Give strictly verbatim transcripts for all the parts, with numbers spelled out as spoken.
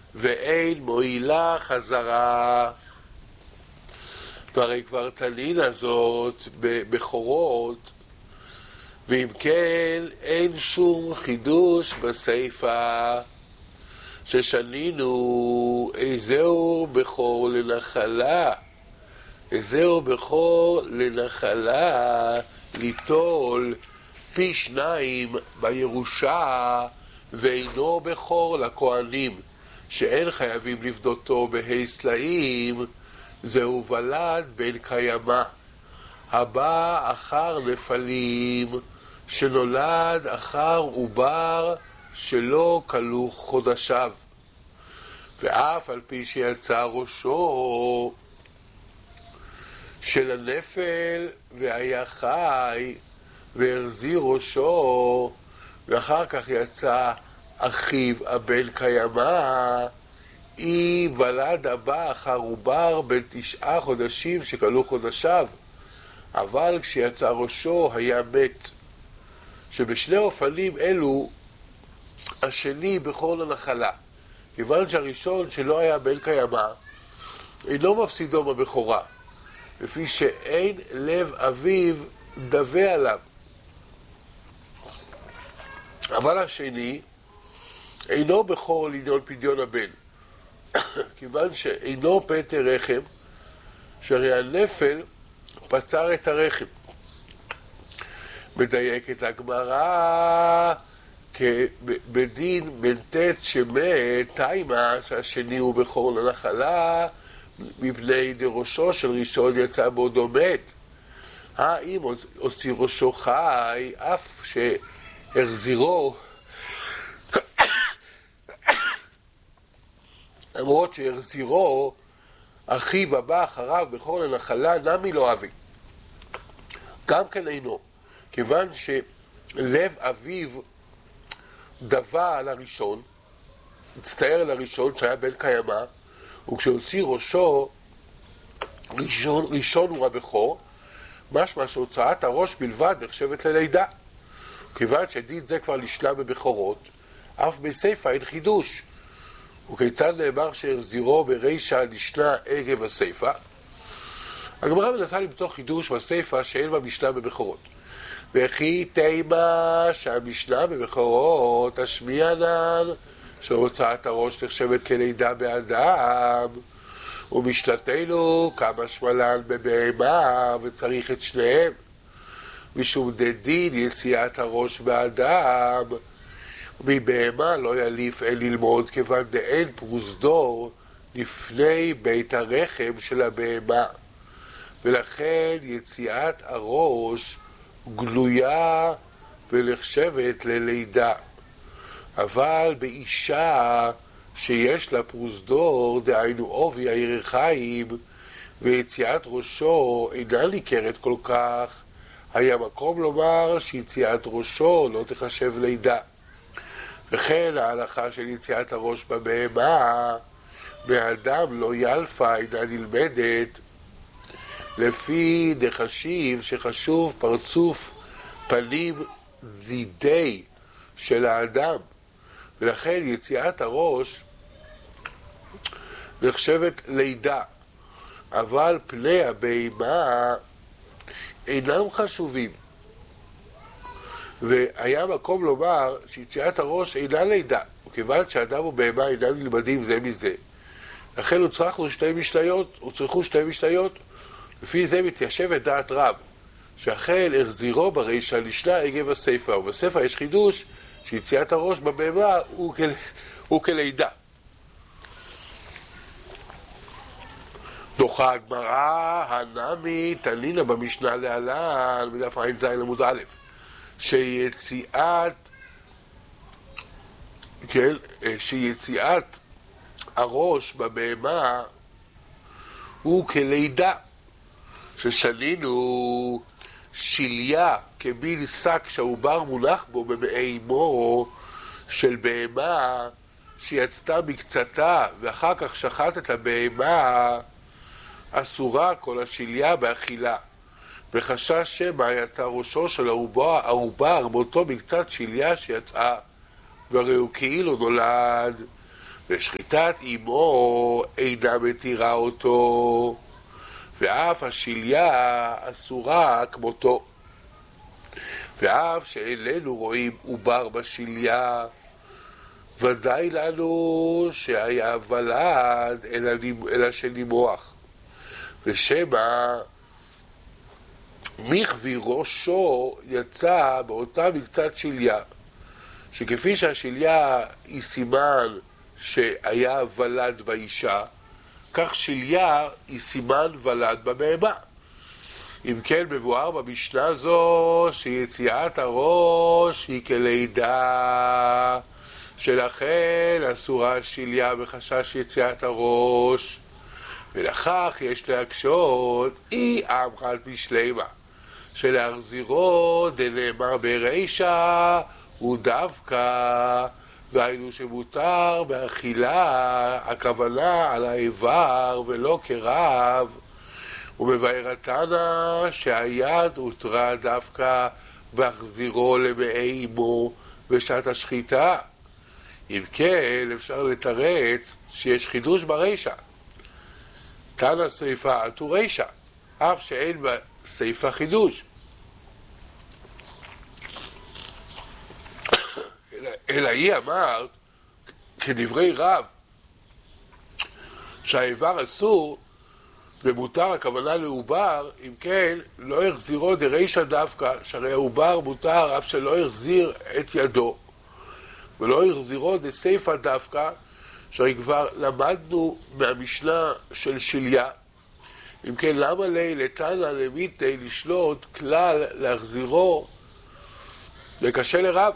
ואין מועילה חזרה. והרי כבר תלין הזאת בבכורות, ואם כן אין שום חידוש בסייפה ששנינו איזהו בכור לנחלה, איזהו בכור לנחלה ליטול פי שניים בירושה, ואינו בכור לכהנים שאין חייבים לפדותו בהי סלעים, זהו ולד בן קיימא הבא אחר נפלים, שנולד אחר עובר שלא כלו חודשיו, ואף על פי שיצא ראשו של הנפל והיה חי והחזיר ראשו, ואחר כך יצא אחיו הבן קיימא, אי ולד הבא אחר עובר בן תשעה חודשים שכלו חודשיו, אבל כשיצא ראשו היה מת. שבשני אופנים אלו השני בכור לנחלה, כיוון שהראשון שלא היה בן קיימא אינו מפסידו בבכורה, לפי שאין לב אביו דווה עליו. אבל השני אינו בכור לעניין פדיון הבן, כיוון שאינו פטר רחם, שהרי הנפל פטר את הרחם. מדייקת הגמרא בדין מנטט שמת תימה שהשני הוא בכור לנחלה, מפני דראשו של ראשון יצא בעודו מת. האם הוציא ראשו חי, אף שהחזירו, למרות שהחזירו אחיו הבא אחריו בכור לנחלה, נמי לא אבי, גם כן אינו, כיוון שלב אביו דווה על הראשון, הצטער על הראשון שהיה בן קיימא, וכשהוציא ראשו ראשון, ראשון הוא הבכור, משמע שהוצאת הראש בלבד נחשבת ללידה. כיוון שדין זה כבר נשנה בבכורות, אף בסייפה אין חידוש. וכיצד נאמר שהחזירו ברישא נשנה עקב הסייפה? הגמרא מנסה למצוא חידוש בסייפה שאין במשנה בבכורות. וכי תימה שהמשנה בבכורות השמיענן שהוצאת הראש נחשבת כלידה באדם, ומשנתנו כמה שמלן בבהמה, וצריך את שניהם, משום דדין יציאת הראש באדם, מבהמה לא יליף אין ללמוד, כיוון דאין פרוזדור לפני בית הרחם של הבהמה, ולכן יציאת הראש גלויה ונחשבת ללידה. אבל באישה שיש לה פרוזדור, דהיינו עובי הירכיים, ויציאת ראשו אינה ניכרת כל כך, היה מקום לומר שיציאת ראשו לא תחשב לידה. וכן ההלכה של יציאת הראש בבהמה באדם לא ילפה אינה נלמדת, לפי דחשיב שחשוב פרצוף פנים זידי של האדם, ולכן יציאת הראש נחשבת לידה, אבל פני הבהמה אינם חשובים, והיה מקום לומר שיציאת הראש אינה לידה, וכיוון שאדם ובהמה אינם נלמדים זה מזה, לכן הוצרכנו שתי משניות, הוצרכו שתי משניות, לפי זה מתיישבת דעת רב, שאכן החזירו ברישא נשנה עקב הסייפה, ובסייפה יש חידוש שיציאת הראש בבהמה הוא, כל... הוא כלידה. דוחה הגמרא הנמי תנינה במשנה להלן בדף ע"ז עמוד א', שיציאת כן, שיציאת הראש בבהמה הוא כלידה, ששנינו שליה כמין שק שהעובר מונח בו במעי אמו של בהמה שיצתה מקצתה, ואחר כך שחט את הבהמה, אסורה כל השליה באכילה, וחשש שמא יצא ראשו של העובר, העובר באותו מקצת שליה שיצאה, והרי הוא כאילו נולד, ושחיטת אמו אינה מתירה אותו, ואף השליה אסורה כמותו. ואף שאיננו רואים עובר בשליה, ודאי לנו שהיה ולד אלא שנימוח, ושמא מכבי ראשו יצא באותה מקצת שליה, שכפי שהשליה היא סימן שהיה ולד באישה, כך שליה היא סימן ולד בבהמה. אם כן, מבואר במשנה זו שיציאת הראש היא כלידה, שלכן אסורה השליה בחשש יציאת הראש, ולכך יש להקשות אי אמר על פי שלימה, שלהחזירו דנאמר ברישא הוא דווקא, והיינו שמותר באכילה, הכוונה על האיבר ולא כרב. ומבאר התנא שהיד הותרה דווקא בהחזירו למעי אמו בשעת השחיטה. אם כן, אפשר לתרץ שיש חידוש ברישא. תנא סייפא אתו רישא, אף שאין בסייפא חידוש. אלא היא אמרת, כדברי רב, שהאיבר אסור ומותר הכוונה לעובר, אם כן, לא יחזירו דרישא דווקא, שהרי העובר מותר אף שלא יחזיר את ידו, ולא יחזירו דסייפא דווקא, שהרי כבר למדנו מהמשנה של שליה. אם כן, למה לי לתנא למיתי לשלוט כלל להחזירו? זה קשה לרב.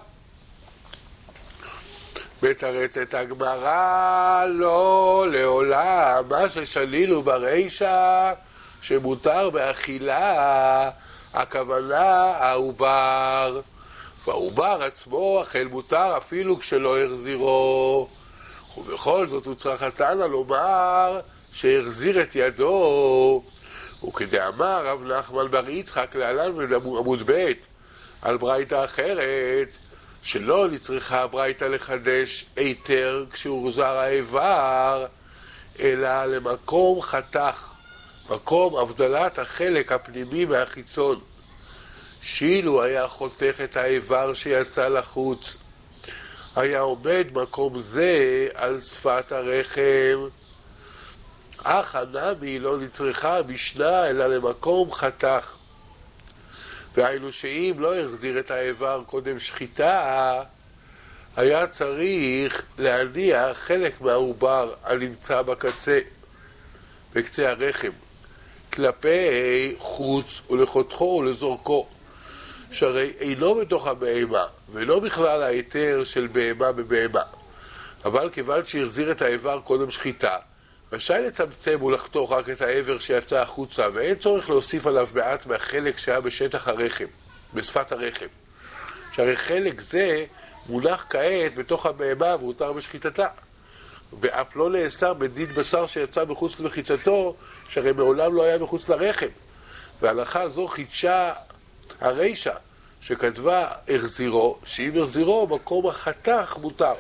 מתרצת הגמרא לא לעולם, מה ששלינו ברישא שמותר באכילה, הכוונה העובר, והעובר עצמו אכל מותר אפילו כשלא החזירו, ובכל זאת הוא צריך התנא לומר שהחזיר את ידו. וכדאמר רב נחמן בר יצחק להלן בעמוד ב' על ברייתא אחרת, שלא נצריכה הברייתא לחדש היתר כשהוחזר האיבר, אלא למקום חתך, מקום הבדלת החלק הפנימי מהחיצון, שאילו היה חותך את האיבר שיצא לחוץ, היה עומד מקום זה על שפת הרחם. אך הנמי לא נצריכה המשנה אלא למקום חתך, והיינו שאם לא החזיר את האיבר קודם שחיטה, היה צריך להניח חלק מהעובר הנמצא בקצה, בקצה הרחם, כלפי חוץ ולחותכו ולזורקו, שהרי אינו בתוך הבהמה, ולא בכלל ההיתר של בהמה בבהמה. אבל כיוון שהחזיר את האיבר קודם שחיטה, רשאי לצמצם ולחתוך רק את העבר שיצא החוצה, ואין צורך להוסיף עליו מעט מהחלק שהיה בשטח הרחם, בשפת הרחם. שהרי חלק זה מונח כעת בתוך הבהמה והותר בשחיטתה, ואף לא נאסר בדין בשר שיצא מחוץ למחיצתו, שהרי מעולם לא היה מחוץ לרחם. וההלכה זו חידשה הרישא שכתבה החזירו, שאם החזירו מקום החתך מותר.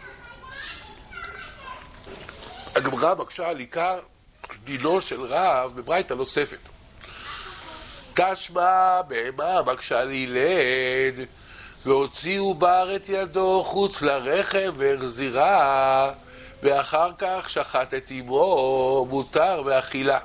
הגמרא מקשה על עיקר דינו של רב בברייתא נוספת. תשמע בהמה מקשה על ילד, והוציאו בר את ידו חוץ לרחם והחזירה, ואחר כך שחט את אמו, מותר באכילה.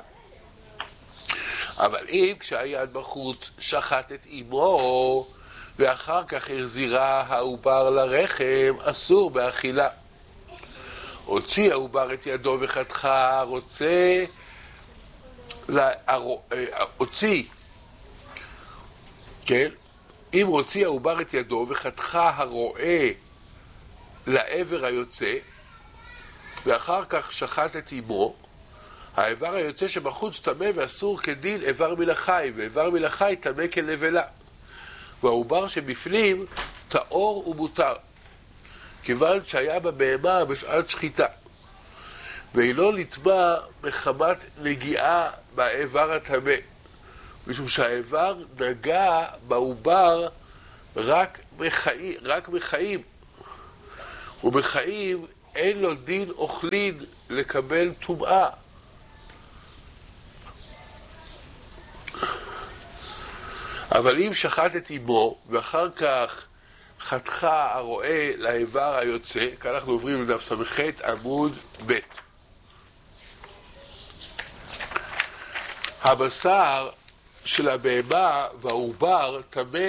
אבל אם כשהיד בחוץ שחט את אמו, ואחר כך החזירה העובר לרחם, אסור באכילה. הוציא העובר את ידו וחתכה, רוצה, הוציא, כן? אם הוציא העובר את ידו וחתכה הרועה לעבר היוצא, ואחר כך שחט את אמו, האיבר היוצא שבחוץ טמא ואסור כדין איבר מן החי, ואיבר מן החי טמא כנבלה. והעובר שבפנים טהור ומותר, כיוון שהיה בבהמה בשעת שחיטה, ואינו נטמא מחמת נגיעה באיבר הטמא, משום שהאיבר נגע בעובר רק בחיים, רק בחיים. ובחיים אין לו דין אוכלין לקבל טומאה. אבל אם שחט את אמו ואחר כך חתכה הרועה לאיבר היוצא, כאן אנחנו עוברים לדף ס"ח עמוד ב'. הבשר של הבהמה והעובר טמא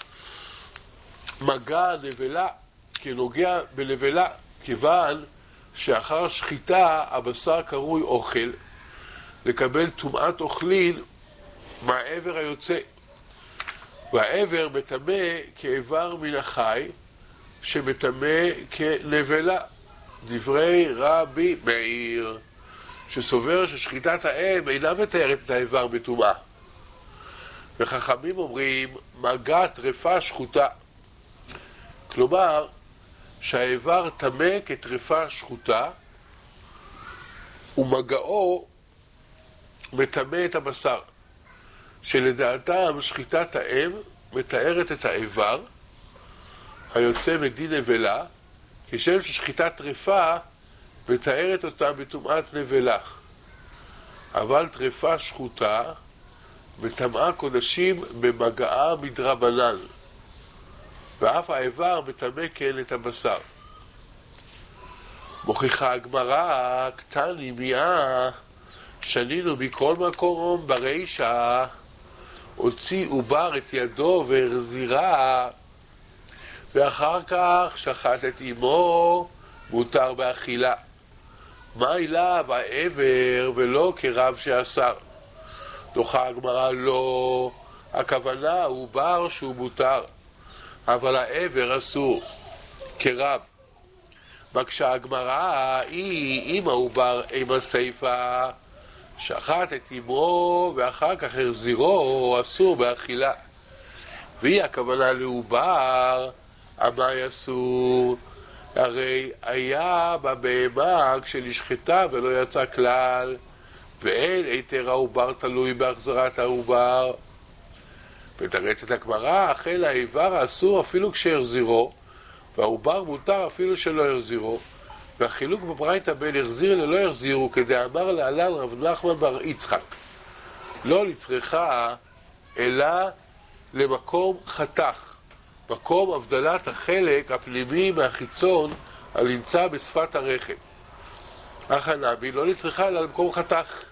מגע נבלה, כנוגע בנבלה, כיוון שאחר שחיטה הבשר קרוי אוכל, לקבל טומאת אוכלין מהעבר היוצא. והעבר מטמא כאיבר מן החי, שמטמא כנבלה. דברי רבי מאיר, שסובר ששחיטת האם אינה מתארת את האיבר בטומאה. וחכמים אומרים, מגע טרפה שחוטה. כלומר, שהאיבר טמא כטרפה שחוטה, ומגעו מטמא את הבשר. שלדעתם שחיטת האם מתארת את האיבר היוצא מדין נבלה, כשם ששחיטת טרפה מתארת אותה בטומאת נבלה. אבל טרפה שחוטה מטמאה קודשים במגעה מדרבנן, ואף האיבר מטמא כן את הבשר. מוכיחה הגמרא, קטני מיה, שנינו מכל מקום ברישה, הוציא עובר את ידו והחזירה, ואחר כך שחט את אמו, מותר באכילה. מה אליו העבר ולא כרב שאסר? דוחה הגמרא לא, הכוונה עובר שהוא מותר, אבל העבר אסור, כרב. מקשה הגמרא, היא אם העובר עם הסייפה, שחט את אמו ואחר כך החזירו, אסור באכילה. והיא הכוונה לעובר, אמי אסור, הרי היה בבהמה כשנשחטה ולא יצא כלל, ואין היתר העובר תלוי בהחזרת העובר. מתרצת הגמרא, אכן האיבר אסור אפילו כשהחזירו, והעובר מותר אפילו שלא החזירו. והחילוק בברייתא בין החזיר ללא החזירו, כדאמר להלן רב נחמן בר יצחק, לא לצריכה אלא למקום חתך, מקום הבדלת החלק הפנימי מהחיצון הנמצא בשפת הרחם. אך הנביא לא לצריכה אלא למקום חתך,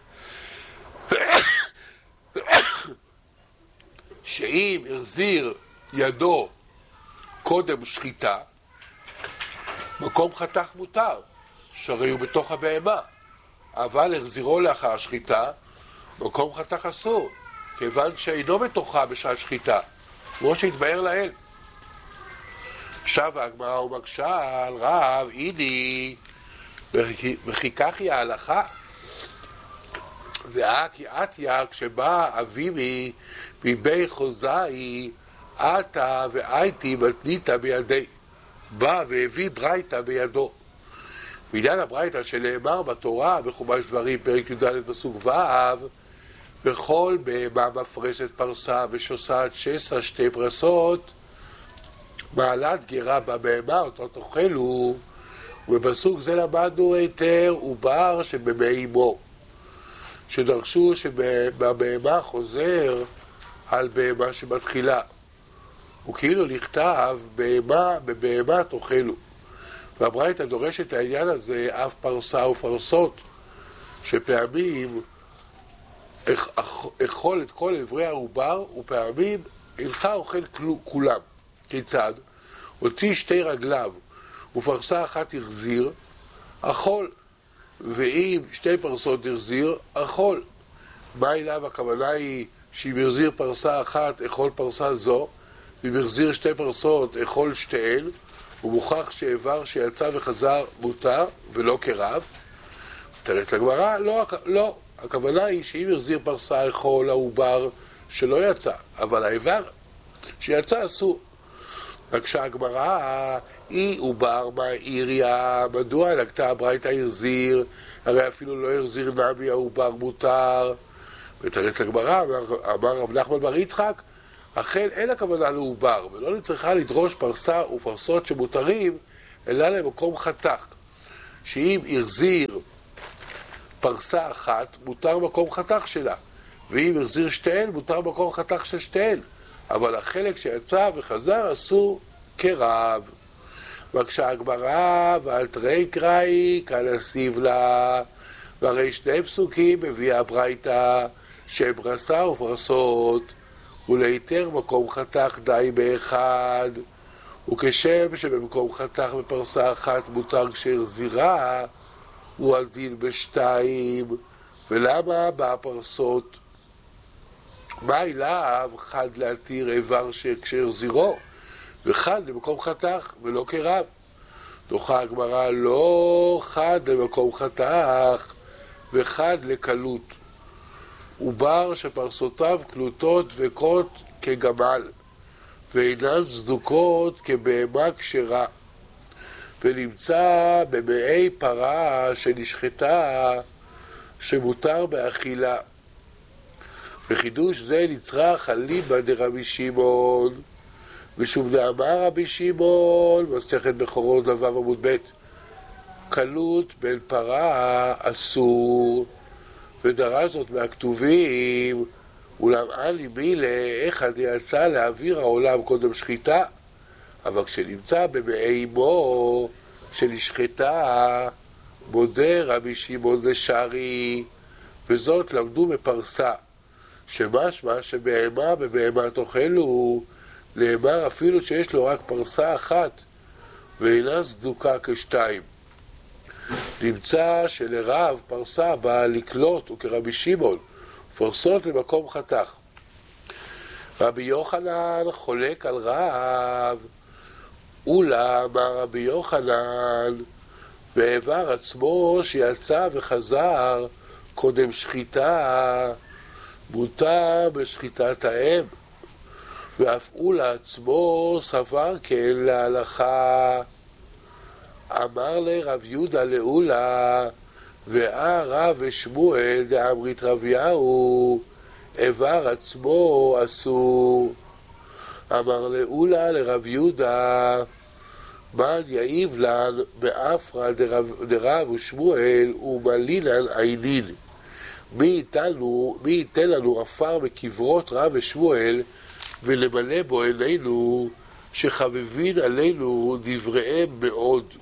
שאם החזיר ידו קודם שחיטה, מקום חתך מותר, שהרי הוא בתוך הבהמה, אבל החזירו לאחר שחיטה, מקום חתך אסור, כיוון שאינו בתוכה בשעת שחיטה, כמו שהתבאר לאל. שבה הגמרא ומקשה על רב, איני, וכי כך היא ההלכה. ואקי עתיה, כשבא אבימי מבי חוזאי, עתה ואייתי מתניתה בידי, בא והביא ברייתא בידו. ועניין הברייתא שנאמר בתורה בחומש דברים פרק י"ד פסוק ו', וכל בהמה מפרסת פרסה ושוסעת שסע שתי פרסות, מעלת גרה בבהמה אותו תאכלו. ובפסוק זה למדנו היתר עובר שבמי אמו, שדרשו שבבהמה חוזר על בהמה שמתחילה, וכאילו נכתב בהמה בבהמה תאכלו. והברייתא דורשת העניין הזה אף פרסה ופרסות, שפעמים אכול את כל אברי העובר, ופעמים אינך אוכל כולם. כיצד? הוציא שתי רגליו ופרסה אחת החזיר, אכול, ואם שתי פרסות החזיר, אכול. מה אליו? הכוונה היא שאם החזיר פרסה אחת, אכול פרסה זו, ואם החזיר שתי פרסות, אכול שתיהן, ומוכח שאיבר שיצא וחזר מותר, ולא כרב. תרץ לגמרא, לא, לא. הכוונה היא שאם החזיר פרסה, אכול העובר שלא יצא, אבל האיבר שיצא אסור. בקשה הגמרא, אי עובר מהעיריה, מדוע נקטה הברייתא החזיר, הרי אפילו לא החזיר נבי העובר מותר. ותרץ לגמרא, אמר רב נחמן בר יצחק, אכן אין הכוונה לעובר, ולא נצטרכה לדרוש פרסה ופרסות שמותרים, אלא למקום חתך. שאם החזיר פרסה אחת, מותר מקום חתך שלה, ואם החזיר שתיהן, מותר מקום חתך של שתיהן, אבל החלק שיצא וחזר אסור כרב. בקשה הגמרא, ואל תראי קראי, כאן אסיב לה, והרי שני פסוקים מביאה ברייתא, שהם פרסה ופרסות, ולהיתר מקום חתך די באחד, וכשם שבמקום חתך בפרסה אחת מותר כשהחזירה, הוא על דין בשתיים. ולמה בפרסות? מה אליו חד להתיר איבר כשהחזירו, וחד למקום חתך ולא כרב? דוחה הגמרא, לא חד למקום חתך וחד לקלות. עובר שפרסותיו קלוטות וקות כגמל, ואינן צדוקות כבהמה כשרה, ונמצא במעי פרה שנשחטה שמותר באכילה. וחידוש זה נצרך אליבא דרבי שמעון, משום דאמר רבי שמעון, מסכת בכורות דף עמוד ב', קלות בין פרה אסור, ודרש זאת מהכתובים. אולם אלי מילה, איך עד יצא להעביר העולם קודם שחיטה, אבל כשנמצא במעי אמו שנשחטה, מודה רבי שמעון לשרי, וזאת למדו בפרסה, שמשמע שבהמה בבהמה תאכלו, נאמר אפילו שיש לו רק פרסה אחת, ואינה סדוקה כשתיים. נמצא שלרב פרסה באה לקלוט, וכרבי שמעון, ופרסות למקום חתך. רבי יוחנן חולק על רב, אולה אמר רבי יוחנן, ואיבר עצמו שיצא וחזר קודם שחיטה, מותר בשחיטת האם, ואף אולה עצמו סבר כן להלכה. אמר לרב יהודה לאולה, ואה רב ושמואל דאמרית רביהו, איבר עצמו אסור. אמר לאולה לרב יהודה, מן יעיב לן באפרא דרב, דרב ושמואל ומלינן עינין. מי ייתנו, מי ייתן לנו עפר בקברות רב ושמואל, ולמלא בו עינינו, שחביבין עלינו דבריהם מאוד.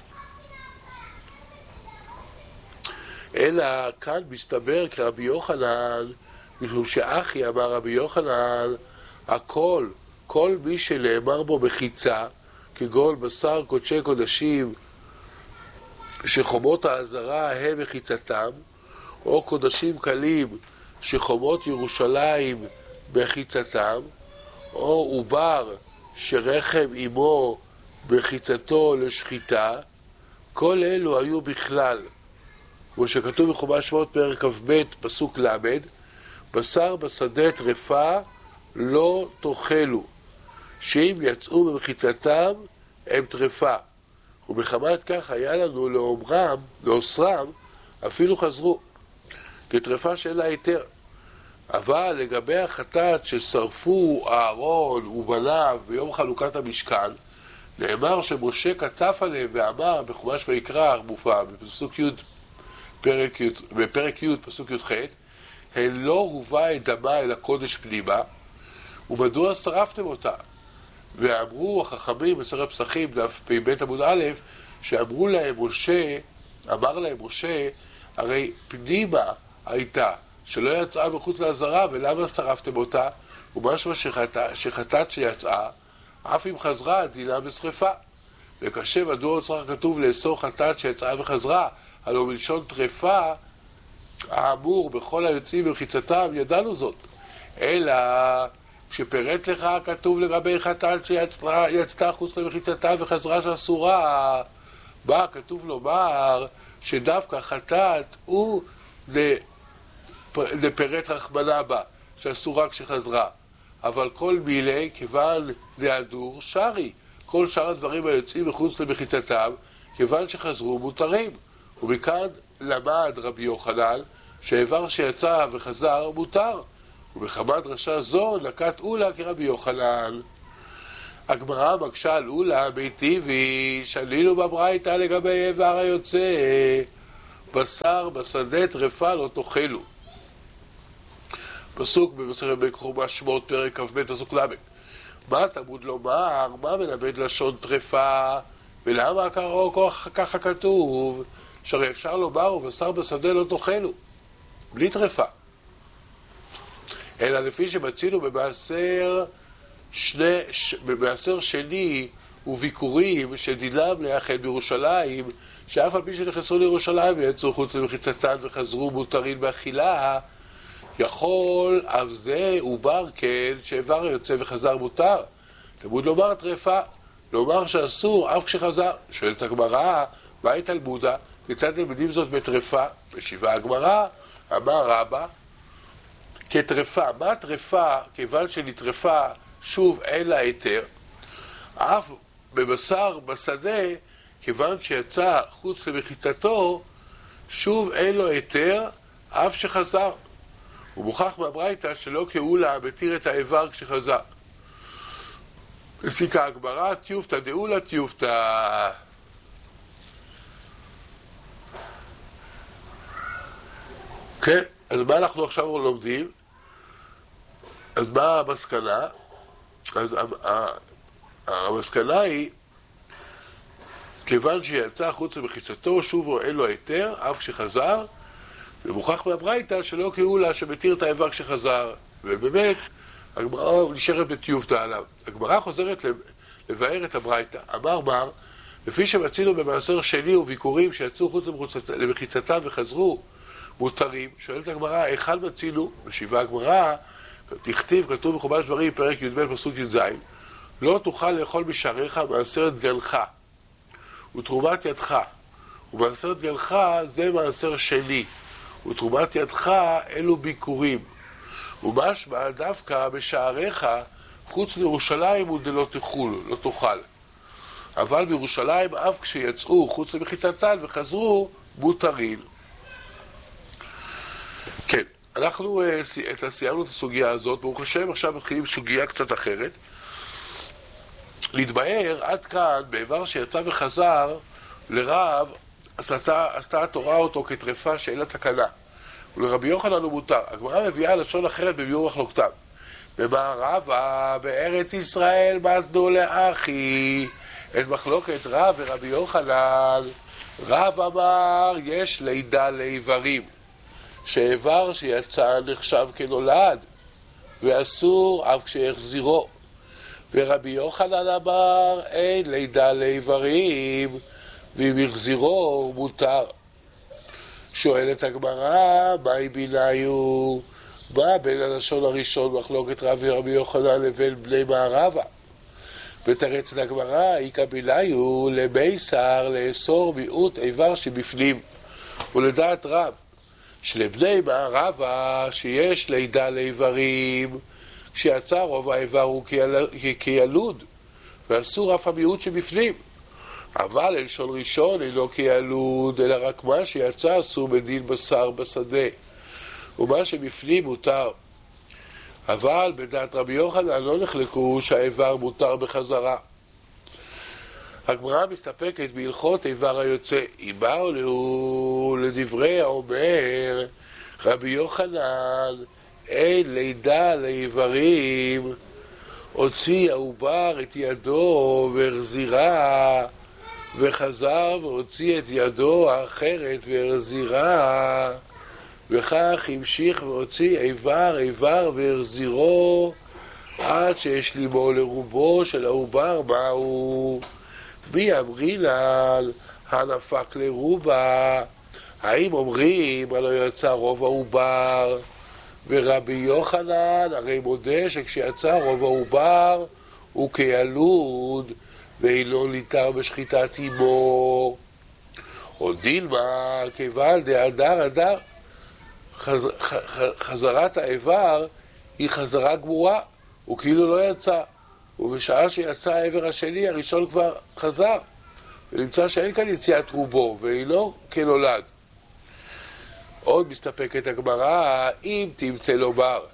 אלא כאן מסתבר כרבי יוחנן, משום שאחי אמר רבי יוחנן, הכל, כל מי שנאמר בו מחיצה, כגון בשר קודשי קודשים, שחומות העזרה הם מחיצתם, או קודשים קלים, שחומות ירושלים מחיצתם, או עובר שרחם עמו מחיצתו לשחיטה, כל אלו היו בכלל. כמו שכתוב בחומש שמות פרק כ"ב פסוק למד, בשר בשדה טרפה לא תאכלו, שאם יצאו במחיצתם הם טרפה, ומחמת כך היה לנו לאומרם, לאוסרם, אפילו חזרו, כטרפה שאין לה היתר. אבל לגבי החטאת ששרפו אהרון ובניו ביום חלוקת המשכן, נאמר שמשה קצף עליהם ואמר בחומש ויקרא מופיע בפסוק י' פרק י', בפרק י' פסוק י"ח, הן לא הובא את דמה אל הקודש פנימה, ומדוע שרפתם אותה? ואמרו החכמים בספר פסחים דף פ"ב עמוד א', שאמרו להם משה, אמר להם משה, הרי פנימה הייתה שלא יצאה מחוץ לעזרה, ולמה שרפתם אותה? ומשמע שחטאת, שחטאת שיצאה, אף אם חזרה דינה בשריפה. וקשה מדוע צריך כתוב לאסור חטאת שיצאה וחזרה, הלוא מלשון טרפה, האמור בכל היוצאים במחיצתם, ידענו זאת. אלא כשפרט לך כתוב לגבי חטאת שיצאה חוץ למחיצתה וחזרה שאסורה, בא כתוב לומר שדווקא חטאת הוא לפרט רחמנה בה, שאסורה כשחזרה. אבל כל מילי, כיוון דהדור, שרי. כל שאר הדברים היוצאים מחוץ למחיצתם, כיוון שחזרו מותרים. ומכאן למד רבי יוחנן, שהעבר שיצא וחזר מותר. ובחמת דרשה זו נקט אולה כרבי יוחנן. הגמרא מקשה על אולה ביטיבי, שלינו בברייתא לגבי איבר היוצא, בשר בשדה טרפה לא תאכלו. פסוק במסכת בחומש שמות פרק כ"ב פסוק ל'. מה תלמוד לומר? מה מלמד לשון טרפה? ולמה ככה כתוב? שהרי אפשר לומר ובשר בשדה לא תאכלו, בלי טרפה. אלא לפי שמצינו במעשר שני, ש... במעשר שני וביקורים שדינם לאחד בירושלים, שאף על פי שנכנסו לירושלים ויצאו חוץ למחיצתן וחזרו מותרים באכילה, יכול אף זה עובר כן שאיבר יוצא וחזר מותר. תלמוד לומר טרפה, לומר שאסור אף כשחזר. שואלת הגמרא, מהי תלמודה? כיצד תלמדים זאת בטרפה? משיבה הגמרא, אמר רבא, כטרפה. מה טרפה? כיוון שנטרפה שוב אין לה היתר, אף בבשר בשדה, כיוון שיצא חוץ למחיצתו, שוב אין לו היתר, אף שחזר. הוא מוכח מהברייתא שלא כאולה מתיר את האיבר כשחזר. הסיקה הגמרא, טיובתא דאולה טיובתא. כן, אז מה אנחנו עכשיו לומדים? אז מה המסקנה? אז המסקנה היא, כיוון שיצא חוץ למחיצתו, שוב אין לו היתר, אף כשחזר, ומוכח מהברייתא שלא כאולה שמתיר את האיבר כשחזר. ובאמת, הגמרא נשארת בטיובתא עליו. הגמרא חוזרת לבאר את הברייתא. אמר מר, לפי שמצינו במעשר שני וביקורים שיצאו חוץ למחיצתם וחזרו מותרים, שואלת הגמרא, היכן מצינו? משיבה הגמרא, תכתיב, כתוב בחומש דברים, פרק י"ב פסוק י"ז, לא תוכל לאכול בשעריך מעשרת גנך ותרומת ידך. ומעשרת גנך זה מעשר שני, ותרומת ידך אלו ביקורים. ומשמע דווקא בשעריך חוץ לירושלים ודלא תאכול, לא תאכל. אבל בירושלים אף כשיצאו חוץ למחיצתן וחזרו מותרים. כן, אנחנו uh, סיימנו את הסוגיה הזאת, ברוך השם עכשיו מתחילים סוגיה קצת אחרת. להתבאר עד כאן באיבר שיצא וחזר לרב, עשתה, עשתה התורה אותו כטרפה שאין לה תקנה, ולרבי יוחנן הוא מותר. הגמרא מביאה לשון אחרת בביאור מחלוקתם. במערבה בארץ ישראל מתנו לאחי, את מחלוקת רב ורבי יוחנן. רב אמר יש לידה לאיברים, שאיבר שיצא נחשב כנולד ואסור אף כשהחזירו. ורבי יוחנן אמר אין לידה לאיברים, ואם החזירו מותר. שואלת הגמרא, מהי ביניו? מה בין הלשון הראשון מחלוקת רב ורבי יוחנן לבין בני מערבה? ותרץ לגמרא, איקא ביניו למישר לאסור מיעוט איבר שבפנים. ולדעת רב שלבני מערבה שיש לידה לאיברים, כשיצא רוב האיבר הוא כילוד, ואסור אף המיעוט שבפנים. אבל לשון ראשון אינו כילוד, אלא רק מה שיצא אסור בדין בשר בשדה, ומה שבפנים מותר. אבל בדעת רבי יוחנן לא נחלקו שהאיבר מותר בחזרה. הגמרא מסתפקת בהלכות איבר היוצא. איבר לו לדברי האומר רבי יוחנן אין לידה לאיברים, הוציא העובר את ידו והחזירה, וחזר והוציא את ידו האחרת והחזירה, וכך המשיך והוציא איבר איבר והחזירו עד שהשלימו לרובו של העובר. מהו? בי אמרינן הנפק לרובה, האם אומרים הלא יצא רוב העובר? ורבי יוחנן הרי מודה שכשיצא רוב העובר הוא כילוד ואינו ניתר בשחיטת אמו. או דילמה, כיוון דהדר הדר, חז, ח, ח, חזרת האיבר היא חזרה גמורה, הוא כאילו לא יצא, ובשעה שיצא העבר השני הראשון כבר חזר, ונמצא שאין כאן יציאת רובו ואינו כנולד. עוד מסתפקת הגמרא, אם תמצא לומר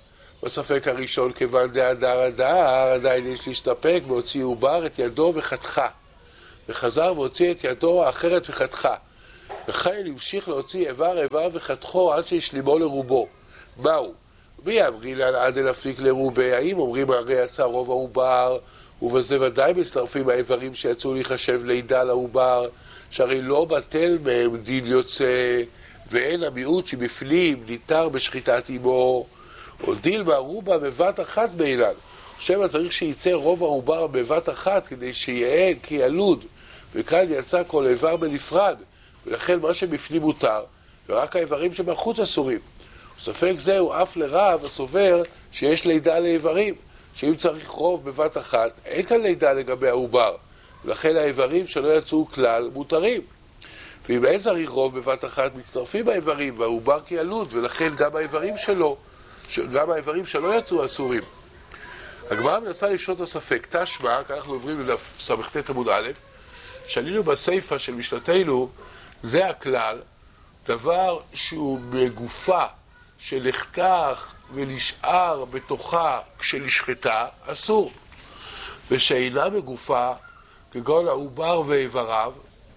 בספק הראשון, כיוון דהדר הדר, עדיין יש להסתפק בהוציא עובר את ידו וחתכה. וחזר והוציא את ידו האחרת וחתכה. וכן המשיך להוציא איבר איבר וחתכו עד שהשלימו לרובו. מהו? מי אמרינן עד דנפליג לרובי? האם אומרים הרי יצא רוב העובר, ובזה ודאי מצטרפים האיברים שיצאו להיחשב לידה לעובר, שהרי לא בטל מהם דין יוצא, ואין המיעוט שבפנים ניתר בשחיטת אמו, או דילמה רובה בבת אחת באילן. שמא צריך שיצא רוב העובר בבת אחת כדי שיהיה כילוד, וכאן יצא כל איבר בנפרד, ולכן מה שבפנים מותר, ורק האיברים שבחוץ אסורים. ספק זה הוא אף לרב הסובר שיש לידה לאיברים, שאם צריך רוב בבת אחת, אין כאן לידה לגבי העובר, ולכן האיברים שלא יצאו כלל מותרים. ואם אין צריך רוב בבת אחת, מצטרפים האיברים, והעובר כילוד, ולכן גם האיברים שלו, גם האיברים שלא יצאו אסורים. הגמרא מנסה לפשוט הספק, תשמע, כאן אנחנו עוברים לדף ס"ט עמוד א', שעלינו בסיפא של משנתנו, זה הכלל, דבר שהוא בגופה שנחתך ונשאר בתוכה כשנשחטה, אסור. ושאינה בגופה, כגון העובר ואיבריו,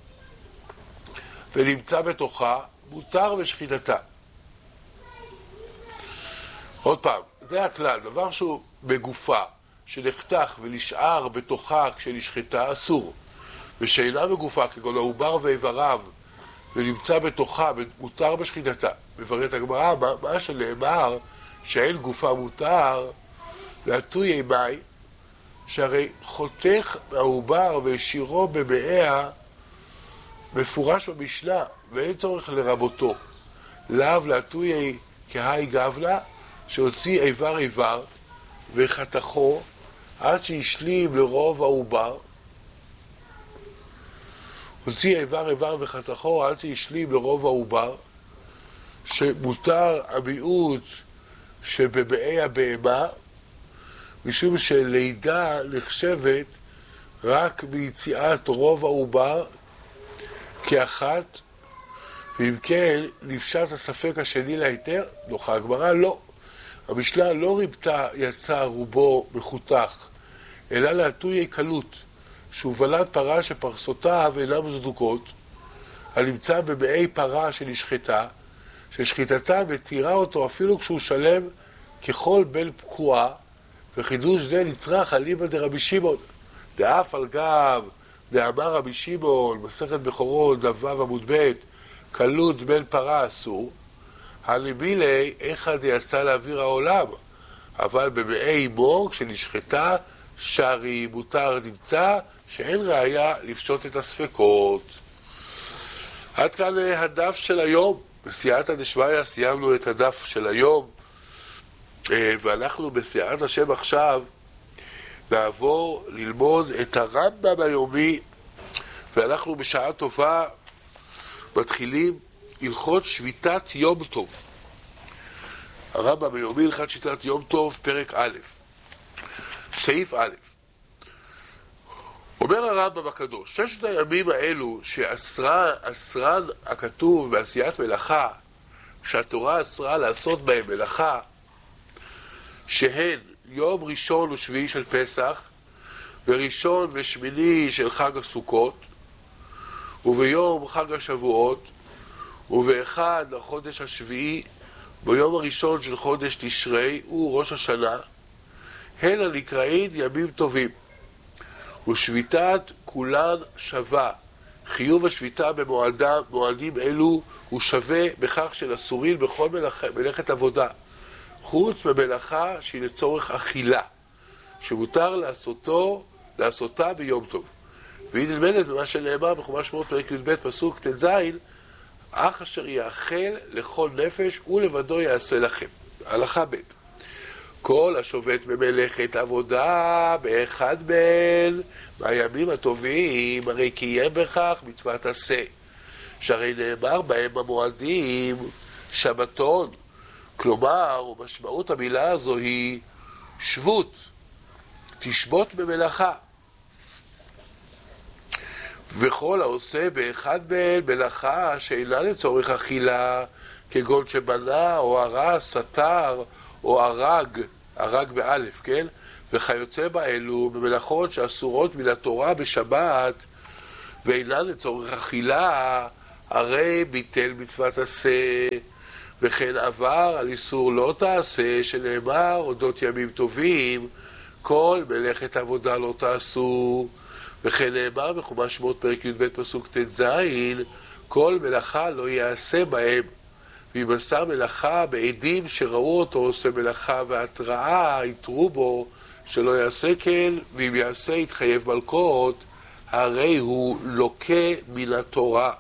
ונמצא בתוכה, מותר בשחיטתה. עוד פעם, זה הכלל, דבר שהוא בגופה, שנחתך ונשאר בתוכה כשנשחטה, אסור. ושאינה בגופה, כגון העובר ואיבריו, ונמצא בתוכה, מותר בשחיטתה. מבארת הגמרא, מה, מה שנאמר, שאין גופה מותר, להטוי אימי, שהרי חותך העובר והשירו במאה, מפורש במשנה, ואין צורך לרבותו. לאו להטוי כהי גבלה, שהוציא איבר איבר, וחתכו, עד שהשלים לרוב העובר, הוציא איבר איבר וחתכו עד שהשלים לרוב העובר, שמותר המיעוט שבבאי הבהמה, משום שלידה נחשבת רק ביציאת רוב העובר כאחת, ואם כן נפשט הספק השני להיתר, דוחה הגמרא לא. המשנה לא ריבתה יצא רובו מחותך, אלא להטוי קלות, שהובלת פרה שפרסותיו אינם זדוקות, הנמצא בבאי פרה שנשחטה, ששחיטתה מתירה אותו אפילו כשהוא שלם ככל בל פקועה, וחידוש זה נצרך אליבא דרבי שמעון, דאף על גב, דאמר רבי שמעון, מסכת בכורות, דף ו' עמוד ב', קלות בל פרה אסור, הלמילי אחד יצא לאוויר העולם, אבל בבאי אמו כשנשחטה שרי מותר נמצא, שאין ראיה לפשוט את הספקות. עד כאן הדף של היום. בסייעתא דשמיא סיימנו את הדף של היום, ואנחנו בסייעת השם עכשיו נעבור ללמוד את הרמב"ם היומי, ואנחנו בשעה טובה מתחילים הלכות שביתת יום טוב. הרמב"ם היומי הלכת שביתת יום טוב, פרק א', סעיף א'. אומר הרמב"ם הקדוש, ששת הימים האלו שאסרן הכתוב בעשיית מלאכה, שהתורה אסרה לעשות בהם מלאכה, שהן יום ראשון ושביעי של פסח, וראשון ושמיני של חג הסוכות, וביום חג השבועות, ובאחד לחודש השביעי, ביום הראשון של חודש תשרי, הוא ראש השנה, הן הנקראים ימים טובים. ושביתת כולן שווה. חיוב השביתה במועדים אלו הוא שווה בכך של אסורים בכל מלאכ... מלאכת עבודה, חוץ במלאכה שהיא לצורך אכילה, שמותר לעשותו, לעשותה ביום טוב. והיא נלמדת במה שנאמר בחומש שמות פרק י"ב פסוק ט"ז, אך אשר יאכל לכל נפש ולבדו יעשה לכם. הלכה ב' כל השובת במלאכת עבודה באחד בין מהימים הטובים, הרי קיים בכך מצוות עשה, שהרי נאמר בהם המועדים שבתון. כלומר, משמעות המילה הזו היא שבות, תשבות במלאכה. וכל העושה באחד בין מלאכה שאינה לצורך אכילה, כגון שבנה או הרס, סתר או הרג הרג באלף, כן? וכיוצא באלו במלאכות שאסורות מן התורה בשבת ואינן לצורך אכילה, הרי ביטל מצוות עשה, וכן עבר על איסור לא תעשה, שנאמר אודות ימים טובים, כל מלאכת עבודה לא תעשו, וכן נאמר בחומש שמות פרק י"ב פסוק ט"ז, כל מלאכה לא יעשה בהם, ואם עשה מלאכה בעדים שראו אותו עושה מלאכה והתראה, יתרו בו שלא יעשה כן, ואם יעשה יתחייב מלקות, הרי הוא לוקה מן התורה.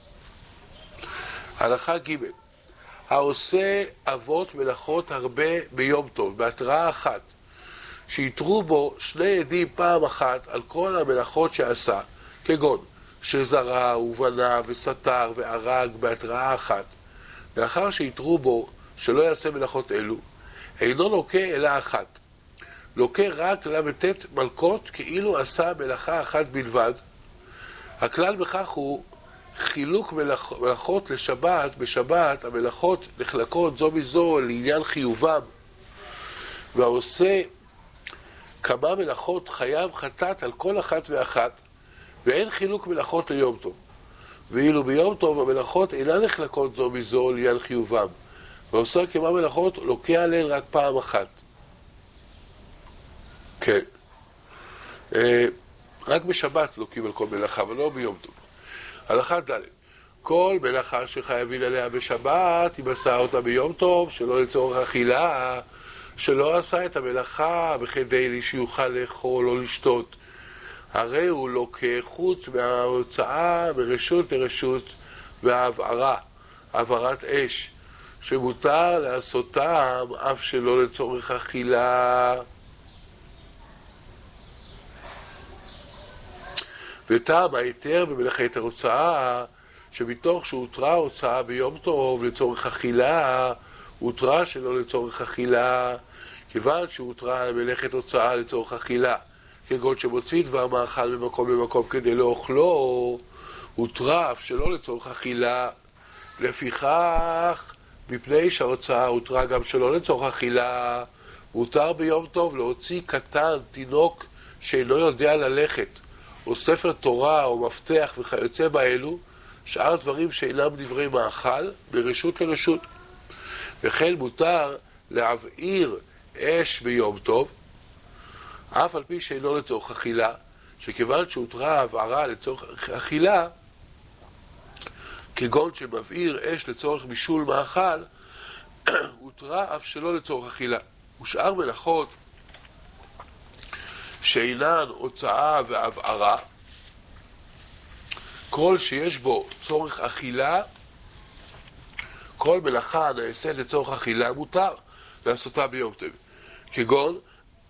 הלכה ג' העושה אבות מלאכות הרבה ביום טוב, בהתראה אחת, שיתרו בו שני עדים פעם אחת על כל המלאכות שעשה, כגון שזרע ובנה וסתר והרג בהתראה אחת, לאחר שיתרו בו שלא יעשה מלאכות אלו, אינו לוקה אלא אחת. לוקה רק למתת מלכות כאילו עשה מלאכה אחת בלבד. הכלל בכך הוא חילוק מלאכ... מלאכות לשבת. בשבת המלאכות נחלקות זו מזו לעניין חיובם, והעושה כמה מלאכות חייב חטאת על כל אחת ואחת, ואין חילוק מלאכות ליום טוב. ואילו ביום טוב המלאכות אינן נחלקות זו מזו לעניין חיובם, ועושה כמה מלאכות לוקה עליהן רק פעם אחת. כן. אה, רק בשבת לוקים על כל מלאכה, אבל לא ביום טוב. הלכה ד' כל מלאכה שחייבים עליה בשבת, אם עשה אותה ביום טוב, שלא לצורך אכילה, שלא עשה את המלאכה בכדי שיוכל לאכול או לשתות, הרי הוא לוקה חוץ מההוצאה מרשות לרשות והעברה, העברת אש, שמותר לעשותם אף שלא לצורך אכילה. וטעם ההיתר במלאכת ההוצאה, שמתוך שהותרה הוצאה ביום טוב לצורך אכילה, הותרה שלא לצורך אכילה, כיוון שהותרה מלאכת הוצאה לצורך אכילה, כגון שמוציא דבר מאכל במקום למקום כדי לאוכלו, הותרה אף שלא לצורך אכילה. לפיכך, מפני שההוצאה הותרה גם שלא לצורך אכילה, הותר ביום טוב להוציא קטן, תינוק שאינו יודע ללכת, או ספר תורה או מפתח וכיוצא באלו, שאר דברים שאינם דברי מאכל, ברשות לרשות. וכן מותר להבעיר אש ביום טוב, אף על פי שאינו לצורך אכילה, שכיוון שהותרה הבערה לצורך אכילה, כגון שמבעיר אש לצורך בישול מאכל, הותרה אף שלא לצורך אכילה. ושאר מלאכות שאינן הוצאה והבערה, כל שיש בו צורך אכילה, כל מלאכה נעשית לצורך אכילה מותר לעשותה ביום טוב, כגון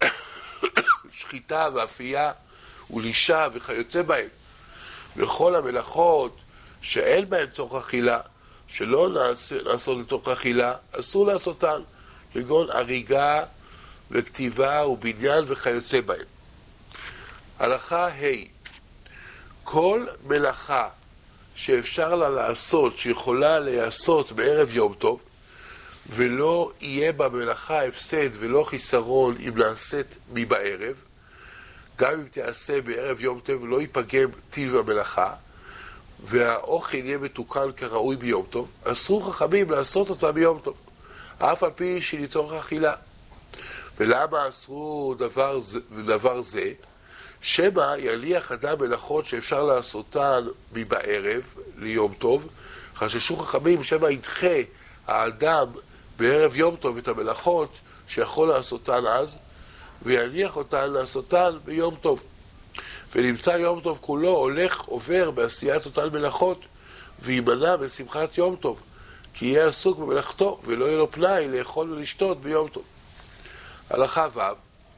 שחיטה ואפייה ולישה וכיוצא בהם. וכל המלאכות שאין בהן צורך אכילה, שלא נעשות לצורך אכילה, אסור לעשותן, כגון הריגה וכתיבה ובניין וכיוצא בהם. הלכה ה' כל מלאכה שאפשר לה לעשות, שיכולה להיעשות בערב יום טוב, ולא יהיה בה מלאכה הפסד ולא חיסרון אם נעשית מבערב, גם אם תעשה בערב יום טוב לא ייפגם טיב המלאכה, והאוכל יהיה מתוקן כראוי ביום טוב, אסרו חכמים לעשות אותה ביום טוב, אף על פי שהיא לצורך אכילה. ולמה אסרו דבר זה, דבר זה? שמא יליח אדם מלאכות שאפשר לעשותן מבערב ליום טוב, חששו חכמים שמא ידחה האדם בערב יום טוב את המלאכות שיכול לעשותן אז, ויניח אותן לעשותן ביום טוב. ונמצא יום טוב כולו הולך עובר בעשיית אותן מלאכות, וימנע בשמחת יום טוב, כי יהיה עסוק במלאכתו ולא יהיה לו פנאי לאכול ולשתות ביום טוב. הלכה ו'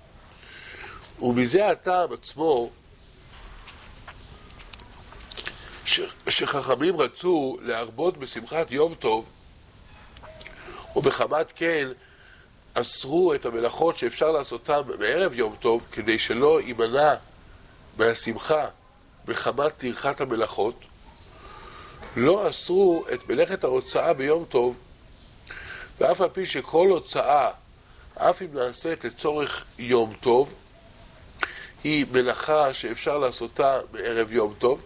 ומזה הטעם עצמו ש... שחכמים רצו להרבות בשמחת יום טוב, ובחמת כן אסרו את המלאכות שאפשר לעשותם בערב יום טוב, כדי שלא יימנע מהשמחה בחמת טרחת המלאכות. לא אסרו את מלאכת ההוצאה ביום טוב, ואף על פי שכל הוצאה אף אם נעשית לצורך יום טוב, היא מלאכה שאפשר לעשותה בערב יום טוב.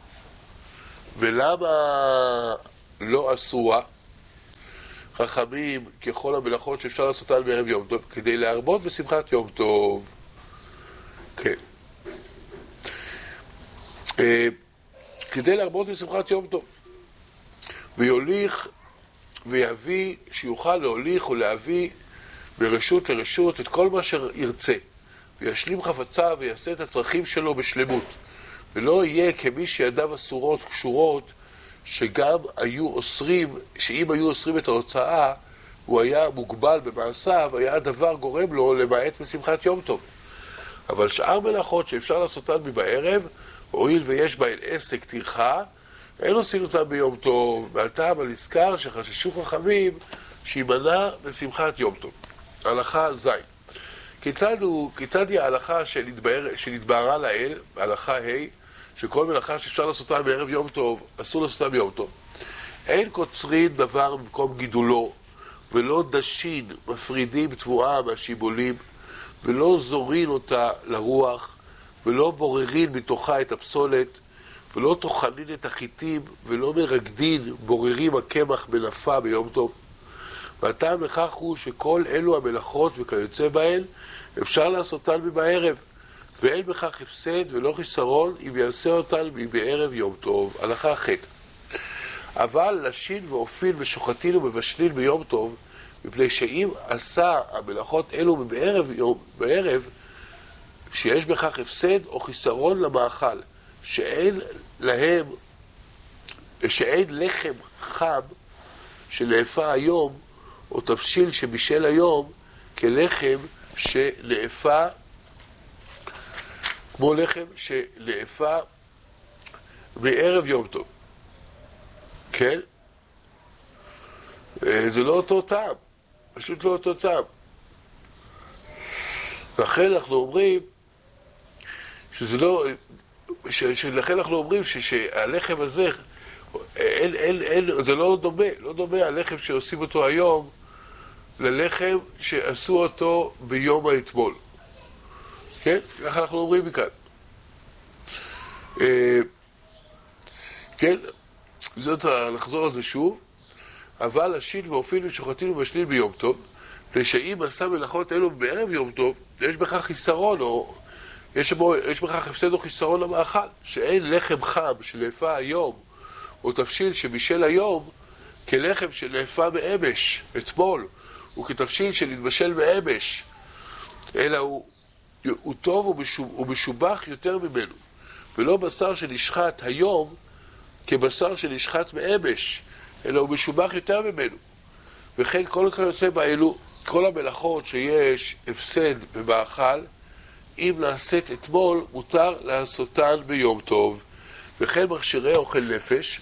ולמה לא אסורה? חכמים, ככל המלאכות שאפשר לעשותן בערב יום טוב, כדי להרבות בשמחת יום טוב. כן. כדי להרבות בשמחת יום טוב. ויוליך ויביא, שיוכל להוליך ולהביא ברשות לרשות את כל מה שירצה. וישלים חפצה ויעשה את הצרכים שלו בשלמות. ולא יהיה כמי שידיו אסורות, קשורות, שגם היו אוסרים, שאם היו אוסרים את ההוצאה, הוא היה מוגבל במעשיו, היה הדבר גורם לו למעט בשמחת יום טוב. אבל שאר מלאכות שאפשר לעשותן מבערב, הואיל ויש בהן עסק טרחה, אין עושים אותם ביום טוב, מהטעם הנזכר שחששו חכמים שימנע בשמחת יום טוב. הלכה ז'. כיצד, הוא, כיצד היא ההלכה שנתבהר, שנתבהרה לאל, ההלכה ה', שכל מלאכה שאפשר לעשותה בערב יום טוב, אסור לעשותה ביום טוב. אין קוצרין דבר במקום גידולו, ולא דשין מפרידים תבואה מהשיבולים, ולא זורין אותה לרוח, ולא בוררין מתוכה את הפסולת, ולא טוחנין את החיטים, ולא מרקדין בוררים הקמח בנפה ביום טוב. והטעם לכך הוא שכל אלו המלאכות וכיוצא בהן אפשר לעשותן בערב, ואין בכך הפסד ולא חיסרון אם יעשה אותן בערב יום טוב. הלכה ח'. אבל לשין ואופין ושוחטין ומבשלין ביום טוב, מפני שאם עשה המלאכות אלו בערב, יום, בערב, שיש בכך הפסד או חיסרון למאכל, שאין להם, שאין לחם חם שנאפה היום, או תבשיל שבישל היום, כלחם שנאפה, כמו לחם שנאפה בערב יום טוב. כן? זה לא אותו טעם, פשוט לא אותו טעם. לכן אנחנו אומרים שזה לא, לכן אנחנו אומרים שהלחם הזה, אין, אין, אין, זה לא דומה, לא דומה הלחם שעושים אותו היום ללחם שעשו אותו ביום האתמול. כן? ככה אנחנו אומרים מכאן. כן? זאת, לחזור על זה שוב. אבל השין ואופין ושוחטין ובשלין ביום טוב, לשאם עשה מלאכות אלו בערב יום טוב, יש בכך חיסרון, או יש, בו, יש בכך הפסד או חיסרון למאכל, שאין לחם חם שנאפה היום, או תבשיל שבישל היום, כלחם שנאפה באמש, אתמול, וכתבשיל שנתבשל באמש, אלא הוא, הוא טוב הוא משובח יותר ממנו, ולא בשר שנשחט היום כבשר שנשחט מאמש, אלא הוא משובח יותר ממנו. וכן כל כיוצא באלו, כל המלאכות שיש הפסד במאכל, אם נעשית אתמול, מותר לעשותן ביום טוב. וכן מכשירי אוכל נפש,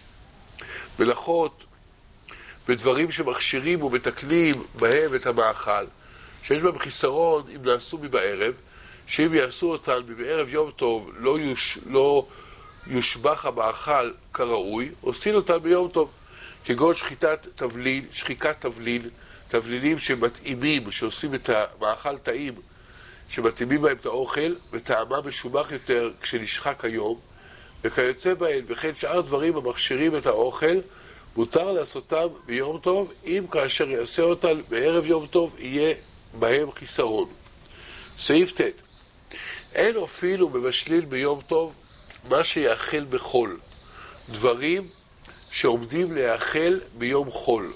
מלאכות בדברים שמכשירים ומתקנים בהם את המאכל, שיש בהם חיסרון אם נעשו מבערב, שאם יעשו אותן בערב יום טוב לא, יוש, לא יושבח המאכל כראוי, עושים אותן ביום טוב. כגון שחיטת תבלין, שחיקת תבלין, תבלינים שמתאימים, שעושים את המאכל טעים, שמתאימים בהם את האוכל, וטעמה משובח יותר כשנשחק היום, וכיוצא בהן, וכן שאר דברים המכשירים את האוכל, מותר לעשותם ביום טוב, אם כאשר יעשה אותם בערב יום טוב, יהיה בהם חיסרון. סעיף ט'. אין אפילו מבשלין ביום טוב מה שיאכל בחול. דברים שעומדים להאכל ביום חול,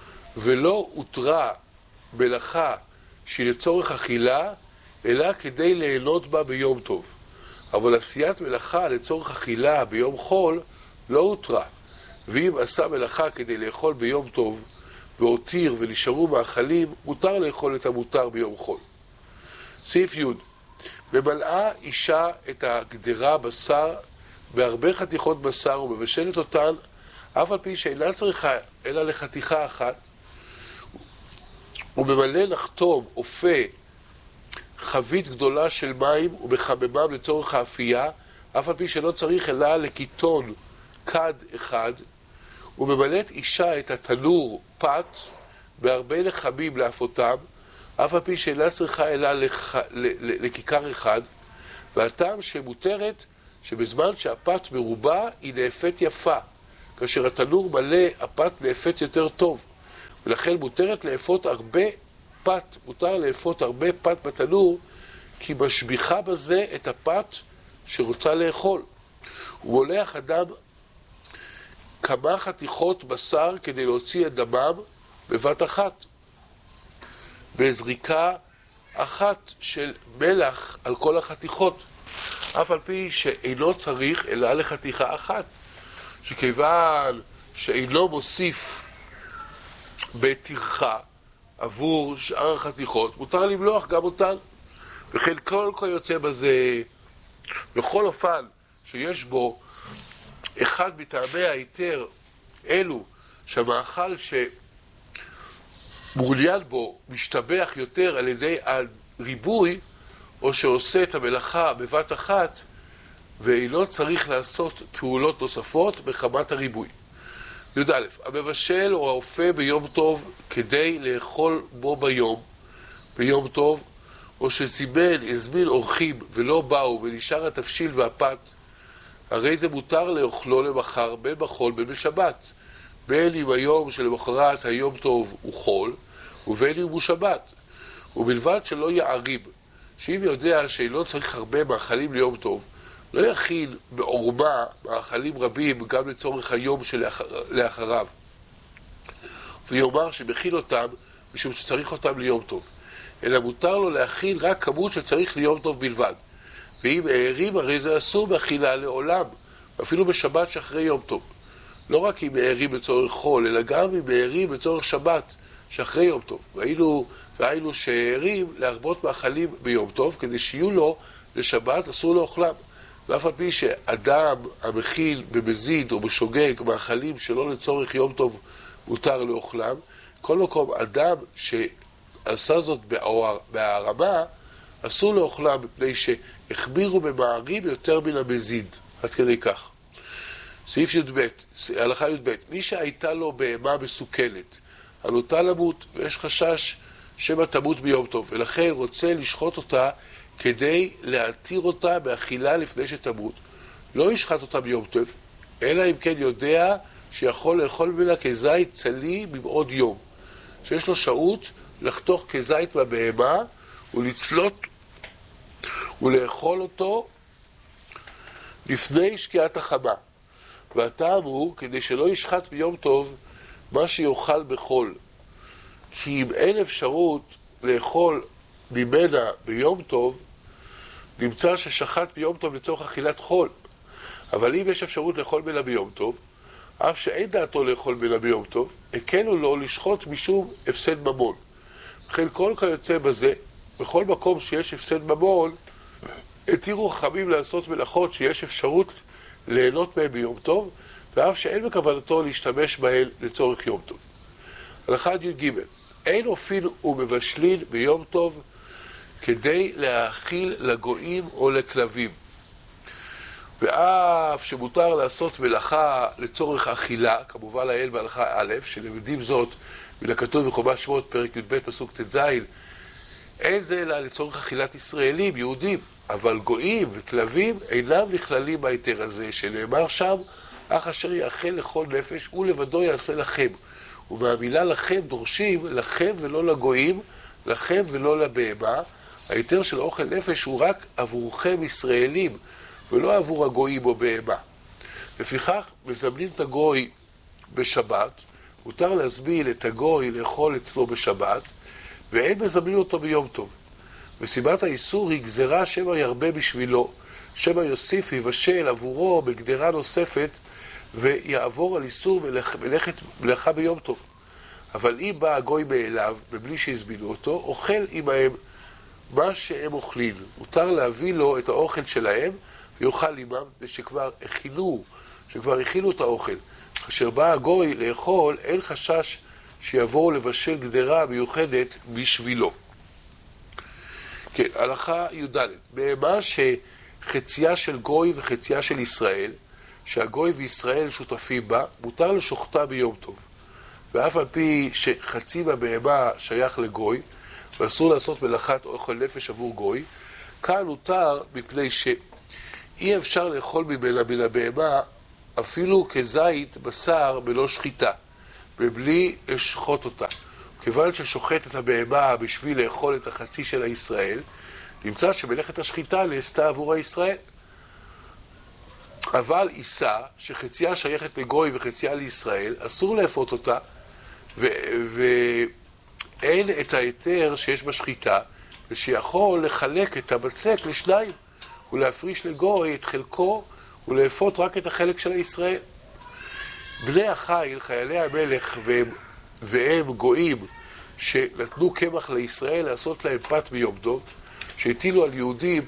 ולא הותרה מלאכה שהיא לצורך אכילה, אלא כדי ליהנות בה ביום טוב. אבל עשיית מלאכה לצורך אכילה ביום חול לא הותרה, ואם עשה מלאכה כדי לאכול ביום טוב והותיר ונשארו מאכלים, מותר לאכול את המותר ביום חול. סעיף י'. ממלאה אישה את הגדרה בשר בהרבה חתיכות בשר ומבשלת אותן אף על פי שאינה צריכה אלא לחתיכה אחת, וממלא לחתום אופה חבית גדולה של מים ומחממם לצורך האפייה, אף על פי שלא צריך אלא לקיטון כד אחד, וממלאת אישה את התנור פת בהרבה לחמים לאפותם, אף על פי שאינה צריכה אלא לח... לכיכר אחד, והטעם שמותרת שבזמן שהפת מרובה היא נאפת יפה, כאשר התנור מלא הפת נאפת יותר טוב, ולכן מותרת לאפות הרבה פת, מותר לאפות הרבה פת בתנור, כי משביחה בזה את הפת שרוצה לאכול. ומולח אדם כמה חתיכות בשר כדי להוציא את דמם בבת אחת, בזריקה אחת של מלח על כל החתיכות, אף על פי שאינו צריך אלא לחתיכה אחת, שכיוון שאינו מוסיף בטרחה עבור שאר החתיכות, מותר למלוח גם אותן. וכן כל כל יוצא בזה, בכל אופן שיש בו אחד מטעמי היתר אלו שהמאכל שמעוניין בו משתבח יותר על ידי הריבוי, או שעושה את המלאכה בבת אחת ואינו צריך לעשות פעולות נוספות מחמת הריבוי. י"א, המבשל או האופה ביום טוב כדי לאכול בו ביום, ביום טוב, או שזימן, הזמין אורחים ולא באו ונשאר התבשיל והפת, הרי זה מותר לאכלו למחר בין בחול בין בשבת, בין אם היום שלמחרת היום טוב הוא חול, ובין אם הוא שבת, ובלבד שלא יעריב, שאם יודע שאינו צריך הרבה מאכלים ליום טוב, לא יכין בעורמה מאכלים רבים גם לצורך היום שלאחריו, ויאמר שמכין אותם משום שצריך אותם ליום טוב, אלא מותר לו להכין רק כמות שצריך ליום טוב בלבד. ואם הערים הרי זה אסור באכילה לעולם, אפילו בשבת שאחרי יום טוב. לא רק אם הערים לצורך חול, אלא גם אם הערים לצורך שבת שאחרי יום טוב. והיינו, והיינו שהערים להרבות מאכלים ביום טוב, כדי שיהיו לו לשבת אסור לאוכלם. ואף על פי שאדם המכיל במזיד או בשוגג מאכלים שלא לצורך יום טוב מותר לאוכלם, כל מקום אדם שעשה זאת בהערמה אסור לאוכלם, מפני שהחמירו במערים יותר מן המזיד, עד כדי כך. סעיף י"ב, הלכה י"ב, מי שהייתה לו בהמה מסוכנת, עלותה למות, ויש חשש שמא תמות ביום טוב, ולכן רוצה לשחוט אותה כדי להתיר אותה באכילה לפני שתמות. לא ישחט אותה ביום טוב, אלא אם כן יודע שיכול לאכול ממנה כזית צלי מבעוד יום, שיש לו שהות לחתוך כזית בבהמה ולצלות ולאכול אותו לפני שקיעת החמה. והטעם הוא כדי שלא ישחט ביום טוב מה שיאכל בחול, כי אם אין אפשרות לאכול ממנה ביום טוב, נמצא ששחט ביום טוב לצורך אכילת חול. אבל אם יש אפשרות לאכול ממנה ביום טוב, אף שאין דעתו לאכול ממנה ביום טוב, הקלו לו לשחוט משום הפסד ממון. וכן כל כיוצא בזה, בכל מקום שיש הפסד ממון, התירו חכמים לעשות מלאכות שיש אפשרות ליהנות מהם ביום טוב, ואף שאין בכוונתו להשתמש בהן לצורך יום טוב. הלכה י"ג, אין אופין ומבשלין ביום טוב כדי להאכיל לגויים או לכלבים. ואף שמותר לעשות מלאכה לצורך אכילה, כמובן לעיל בהלכה א', שלמדים זאת מן הכתוב בחומש שמות פרק י"ב פסוק ט"ז, אין זה אלא לצורך אכילת ישראלים, יהודים, אבל גויים וכלבים אינם נכללים בהיתר הזה, שנאמר שם, אך אשר יאכל לכל נפש הוא לבדו יעשה לכם. ומהמילה לכם דורשים לכם ולא לגויים, לכם ולא לבהמה. ההיתר של אוכל נפש הוא רק עבורכם ישראלים, ולא עבור הגויים או בהמה. לפיכך מזמנים את הגוי בשבת, מותר להזמין את הגוי לאכול אצלו בשבת, ואין מזמנים אותו ביום טוב. וסיבת האיסור היא גזרה שמא ירבה בשבילו, שמא יוסיף ויבשל עבורו בגדרה נוספת, ויעבור על איסור מלאכת מלאכה ביום טוב. אבל אם בא הגוי מאליו, מבלי שהזמינו אותו, אוכל עמהם מה שהם אוכלים. מותר להביא לו את האוכל שלהם, ויאכל עמם, ושכבר הכינו, שכבר הכינו את האוכל. כאשר בא הגוי לאכול, אין חשש שיבואו לבשל גדרה מיוחדת בשבילו. כן, הלכה י"ד, בהמה שחצייה של גוי וחצייה של ישראל, שהגוי וישראל שותפים בה, מותר לשוחטה ביום טוב. ואף על פי שחצי מהבהמה שייך לגוי, ואסור לעשות מלאכת אוכל נפש עבור גוי. כאן הותר מפני שאי אפשר לאכול ממנה מן הבהמה אפילו כזית בשר בלא שחיטה, ובלי לשחוט אותה. כיוון ששוחט את הבהמה בשביל לאכול את החצי של הישראל, נמצא שמלאכת השחיטה נעשתה עבור הישראל. אבל עיסה, שחציה שייכת לגוי וחציה לישראל, אסור לאפות אותה, ואין את היתר שיש בשחיטה, ושיכול לחלק את הבצק לשניים, ולהפריש לגוי את חלקו, ולאפות רק את החלק של הישראל. בני החיל, חיילי המלך, והם, והם גויים, שנתנו קמח לישראל לעשות להם פת ביום טוב, שהטילו על יהודים